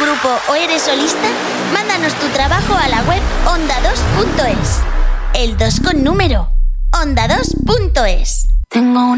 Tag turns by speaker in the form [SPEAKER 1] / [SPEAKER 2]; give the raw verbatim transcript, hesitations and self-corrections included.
[SPEAKER 1] grupo o eres solista? Mándanos tu trabajo a la web onda dos punto es. El dos con número. onda dos punto es.
[SPEAKER 2] Tengo una